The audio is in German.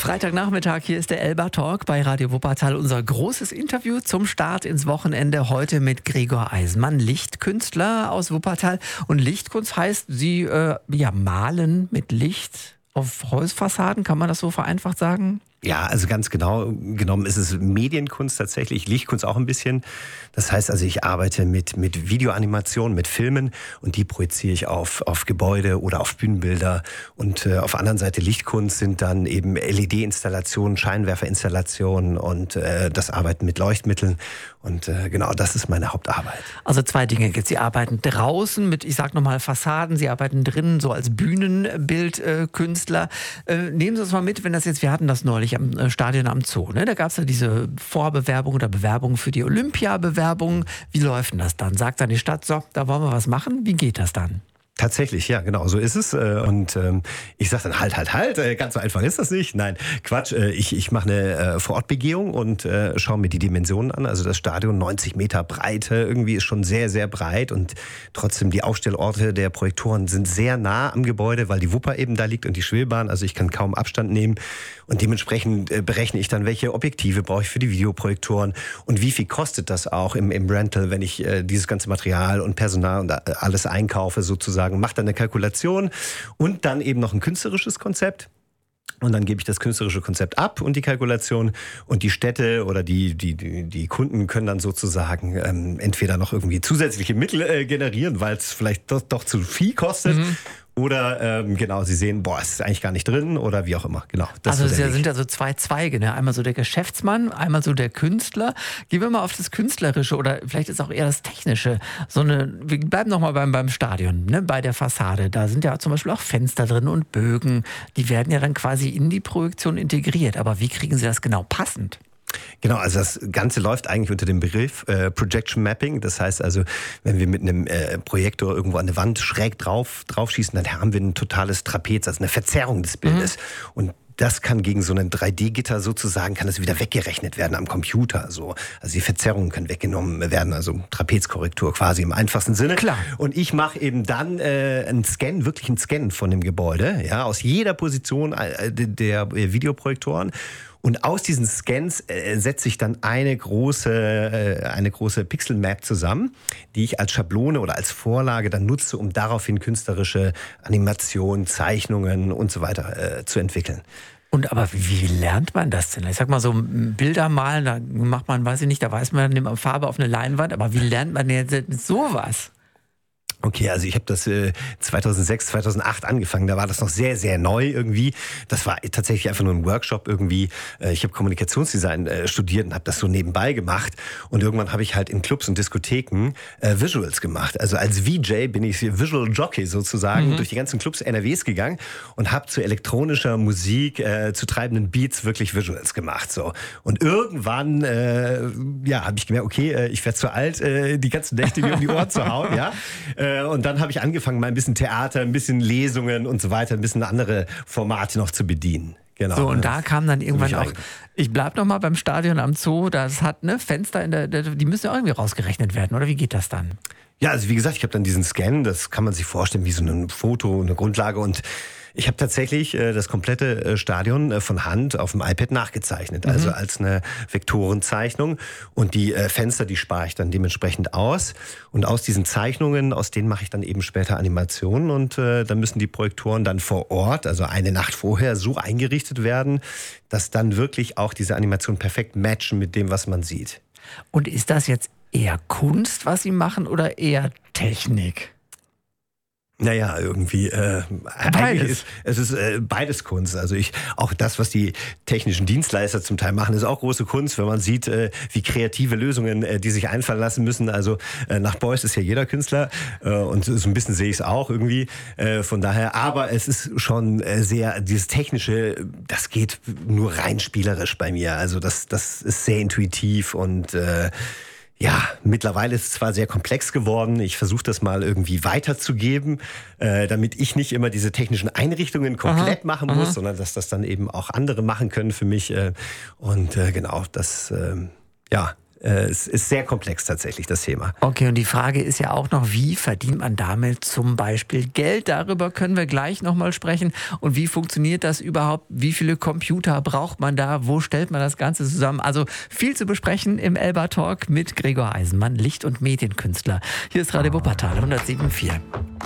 Freitagnachmittag, hier ist der Elba Talk bei Radio Wuppertal. Unser großes Interview zum Start ins Wochenende heute mit Gregor Eisenmann, Lichtkünstler aus Wuppertal. Und Lichtkunst heißt, Sie malen mit Licht auf Hausfassaden, kann man das so vereinfacht sagen? Ja, also ganz genau genommen ist es Medienkunst tatsächlich, Lichtkunst auch ein bisschen. Das heißt also, ich arbeite mit Videoanimationen, mit Filmen und die projiziere ich auf Gebäude oder auf Bühnenbilder. Und auf der anderen Seite Lichtkunst sind dann eben LED-Installationen, Scheinwerferinstallationen und das Arbeiten mit Leuchtmitteln. Und genau, das ist meine Hauptarbeit. Also zwei Dinge gibt. Sie arbeiten draußen mit, ich sag nochmal, Fassaden. Sie arbeiten drinnen so als Bühnenbildkünstler. Nehmen Sie uns mal mit, wenn das jetzt, wir hatten das neulich am Stadion am Zoo, ne? Da gab es ja diese Vorbewerbung oder Bewerbung für die Olympiabewerbung. Wie läuft denn das dann? Sagt dann die Stadt, so, da wollen wir was machen. Wie geht das dann? Tatsächlich, ja, genau, so ist es. Und ich sage dann, halt, ganz so einfach ist das nicht. Nein, Quatsch, ich mache eine Vorortbegehung und schaue mir die Dimensionen an. Also das Stadion, 90 Meter Breite, irgendwie ist schon sehr, sehr breit. Und trotzdem die Aufstellorte der Projektoren sind sehr nah am Gebäude, weil die Wupper eben da liegt und die Schwebebahn. Also ich kann kaum Abstand nehmen. Und dementsprechend berechne ich dann, welche Objektive brauche ich für die Videoprojektoren und wie viel kostet das auch im Rental, wenn ich dieses ganze Material und Personal und alles einkaufe sozusagen. Mache dann eine Kalkulation und dann eben noch ein künstlerisches Konzept. Und dann gebe ich das künstlerische Konzept ab und die Kalkulation. Und die Städte oder die Kunden können dann sozusagen entweder noch irgendwie zusätzliche Mittel generieren, weil es vielleicht doch zu viel kostet. Oder genau, sie sehen, es ist eigentlich gar nicht drin oder wie auch immer. Genau, das also es sind ja so zwei Zweige, ne? Einmal so der Geschäftsmann, einmal so der Künstler. Gehen wir mal auf das Künstlerische oder vielleicht ist auch eher das Technische. Wir bleiben nochmal beim Stadion, ne? Bei der Fassade. Da sind ja zum Beispiel auch Fenster drin und Bögen. Die werden ja dann quasi in die Projektion integriert. Aber wie kriegen Sie das genau passend? Genau, also das Ganze läuft eigentlich unter dem Begriff Projection Mapping. Das heißt also, wenn wir mit einem Projektor irgendwo an der Wand schräg draufschießen, dann haben wir ein totales Trapez, also eine Verzerrung des Bildes. Und das kann gegen so ein 3D-Gitter sozusagen, kann das wieder weggerechnet werden am Computer. So. Also die Verzerrungen können weggenommen werden, also Trapezkorrektur quasi im einfachsten Sinne. Klar. Und ich mache eben dann einen Scan, wirklich einen Scan von dem Gebäude, ja, aus jeder Position der Videoprojektoren. Und aus diesen Scans setze ich dann eine große Pixel-Map zusammen, die ich als Schablone oder als Vorlage dann nutze, um daraufhin künstlerische Animationen, Zeichnungen und so weiter zu entwickeln. Und aber wie lernt man das denn? Ich sag mal so, Bilder malen, da macht man, weiß ich nicht, da weiß man, nimmt man Farbe auf eine Leinwand, aber wie lernt man denn jetzt sowas? Okay, also ich habe das 2006, 2008 angefangen, da war das noch sehr, sehr neu irgendwie. Das war tatsächlich einfach nur ein Workshop irgendwie. Ich habe Kommunikationsdesign studiert und habe das so nebenbei gemacht. Und irgendwann habe ich halt in Clubs und Diskotheken Visuals gemacht. Also als VJ bin ich Visual Jockey sozusagen durch die ganzen Clubs NRWs gegangen und habe zu elektronischer Musik, zu treibenden Beats wirklich Visuals gemacht. So. Und irgendwann habe ich gemerkt, okay, ich werde zu alt, die ganzen Nächte mir um die Ohren zu hauen, ja. Und dann habe ich angefangen, mal ein bisschen Theater, ein bisschen Lesungen und so weiter, ein bisschen andere Formate noch zu bedienen. Genau. So, und da kam dann irgendwann auch, ich bleib noch mal beim Stadion am Zoo, das hat Fenster die müssen ja irgendwie rausgerechnet werden, oder wie geht das dann? Ja, also wie gesagt, ich habe dann diesen Scan, das kann man sich vorstellen wie so ein Foto, eine Grundlage und ich habe tatsächlich das komplette Stadion von Hand auf dem iPad nachgezeichnet, also als eine Vektorenzeichnung und die Fenster, die spare ich dann dementsprechend aus und aus diesen Zeichnungen, aus denen mache ich dann eben später Animationen und dann müssen die Projektoren dann vor Ort, also eine Nacht vorher, so eingerichtet werden, dass dann wirklich auch diese Animationen perfekt matchen mit dem, was man sieht. Und ist das jetzt eher Kunst, was Sie machen oder eher Technik? Naja, irgendwie eigentlich es ist beides Kunst. Also auch das, was die technischen Dienstleister zum Teil machen, ist auch große Kunst, wenn man sieht, wie kreative Lösungen die sich einfallen lassen müssen. Also nach Beuys ist ja jeder Künstler und so ein bisschen sehe ich es auch irgendwie. Von daher, aber es ist schon sehr, dieses Technische, das geht nur rein spielerisch bei mir. Also das ist sehr intuitiv und ja, mittlerweile ist es zwar sehr komplex geworden, ich versuche das mal irgendwie weiterzugeben, damit ich nicht immer diese technischen Einrichtungen komplett machen muss, sondern dass das dann eben auch andere machen können für mich. Und genau, das es ist sehr komplex tatsächlich, das Thema. Okay, und die Frage ist ja auch noch, wie verdient man damit zum Beispiel Geld? Darüber können wir gleich nochmal sprechen. Und wie funktioniert das überhaupt? Wie viele Computer braucht man da? Wo stellt man das Ganze zusammen? Also viel zu besprechen im Elba Talk mit Gregor Eisenmann, Licht- und Medienkünstler. Hier ist Radio Wuppertal 107.4.